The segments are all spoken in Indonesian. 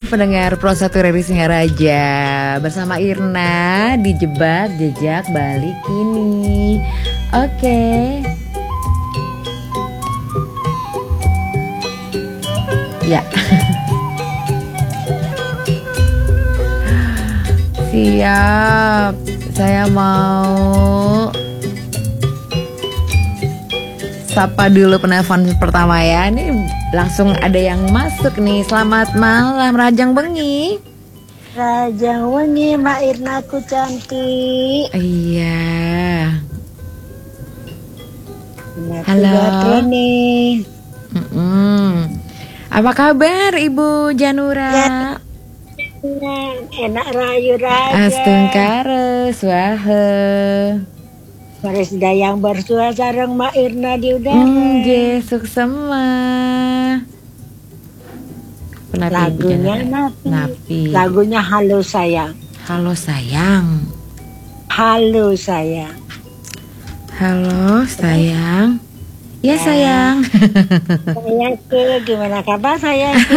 pendengar Pro 1 Radio Singaraja bersama Irna di Jebak Jejak Balik Kini. Oke. Ya. Siap. Saya mau sapa dulu penelpon pertama ya. Ini langsung ada yang masuk nih. Selamat malam Rajang Bengi. Rajang Bengi, Mbak Irna aku cantik. Iya. Halo nih. Apa kabar Ibu Janura? Ya, enak rayu-rayu. Astungkare swahe. Baris dayang bersua sareng Mbak Irna di udara. Nggih, suksema. Lagunya Napi. Lagunya Halo Sayang. Halo sayang. Halo sayang. Halo sayang. Ya sayang. Sayangku, gimana kabar sayangku?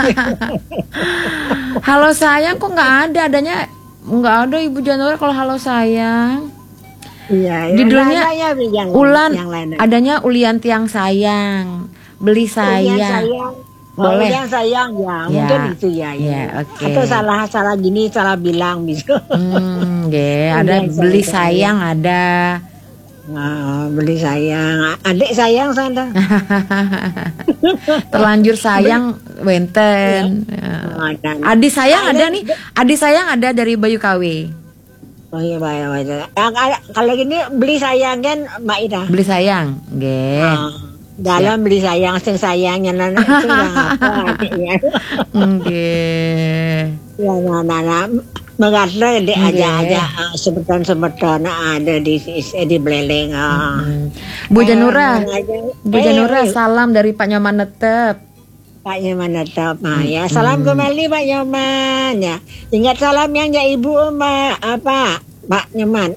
Halo sayang kok nggak ada, nggak ada Ibu Janura kalau halo sayang. Iya, judulnya yang Ulan, yang lain. adanya Ulian Tiang Sayang, Beli Sayang. Boleh. Ulian Sayang ya, mungkin itu ya. Oke. Atau salah gini, salah bilang bisa. Ada Beli Sayang ada. Nah, Beli Sayang, adik sayang sana. Terlanjur sayang wenten. Adi sayang ada nih, Adi sayang ada dari Bayu KW. Oh iya, baik. Kalau gini Beli Sayang kan Mbak Ida. Beli sayang, nggih. Dalam Beli Sayang, sing sayangnya nana itu apa adiknya. Nggih. Ya, nana mengatlah dek aja semeton ada di Beleleng. Bu Janura, salam dari Pak Nyoman Netep. Pak Nyoman Netep, ya salam kembali Pak Nyoman ya. Ingat salam yang ya Ibu Pak Nyoman.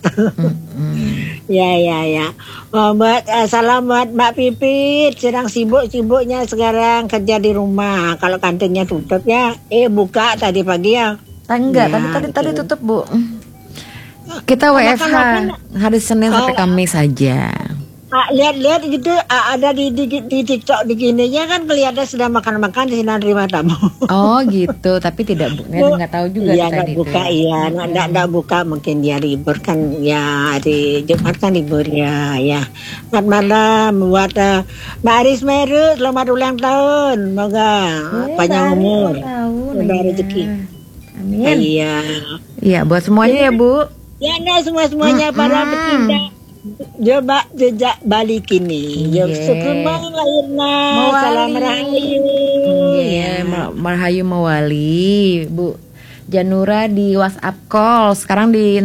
Ya. Salam buat Mbak Pipit, sedang sibuk-sibuknya sekarang kerja di rumah. Kalau kantinnya tutup ya, buka tadi pagi ya. Enggak, tadi tutup Bu. Kita WFH hari Senin sampai Kamis saja. Lihat gitu ada di TikTok di gininya kan kelihatan sedang makan di sini nerima tamu. Oh gitu, tapi tidak nggak tahu juga. Iya nggak buka ya, nggak buka mungkin dia libur kan ya, hari Jumat kan libur ya. Selamat malam buat Mbak Aris Meru, selamat ulang tahun, semoga panjang umur, udah rezeki. Amin. Iya buat semuanya ya Bu. Ya semuanya para pecinta Coba jejak balik ini. Syukur Irna. Salam Rahayu. Marhayu Mawali. Bu Janura di WhatsApp call sekarang di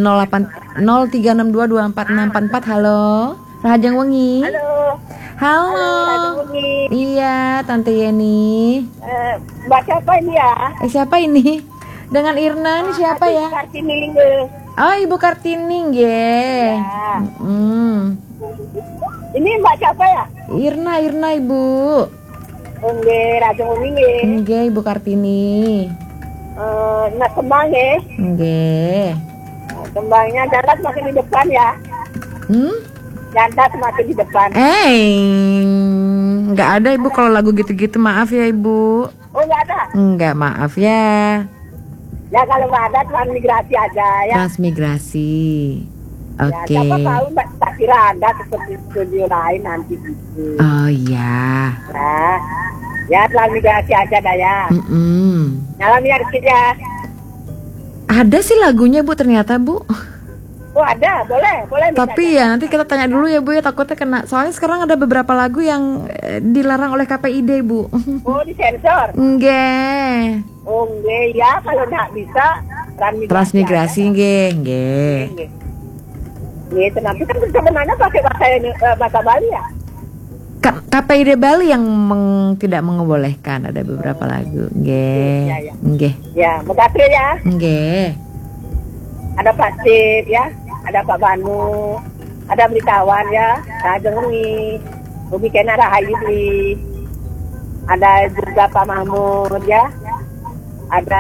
0362246644. Halo. Rahajang Wengi. Halo. Iya, Tante Yeni. Mbak siapa ini ya? Siapa ini? Dengan Irna ini siapa ya? Kartini. Oh, Ibu Kartini nggih. Ini Mbak siapa ya? Irna Ibu. Nggih, Rajang Wengi. Nggih, Ibu Kartini. Nak kembang ya? Nggih. Kembangnya jantat makin di depan ya. Jantat makin di depan. Nggak ada Ibu kalau lagu gitu-gitu, maaf ya Ibu. Oh, nggak ada? Nggak, maaf ya. Ya kalau nggak ada transmigrasi aja ya. Transmigrasi. Oke. Ya, siapa tahu Mbak, tak kira ada seperti studio lain nanti gitu. Oh iya. Ya transmigrasi aja dah ya. Nyalam ya dikit ya. Ada sih lagunya Bu ternyata Bu. Oh ada, boleh. Tapi ya nanti kita tanya dulu ya Bu ya, takutnya kena. Soalnya sekarang ada beberapa lagu yang dilarang oleh KPID Bu. Oh disensor? Enggak. Oh enggak ya, kalau nggak bisa transmigrasi nggih. Gitu, nanti kan sebenarnya pakai bahasa Bali ya? KPID Bali yang tidak membolehkan, ada beberapa lagu. Nggih. Ya, makasih ya. Nggih. Ada Pak Sip ya, ada Pak Banu, ada Beritahuan ya, Rajang Wengi, Bubi Kena Rahayu ada juga Pak Mahmud ya, ada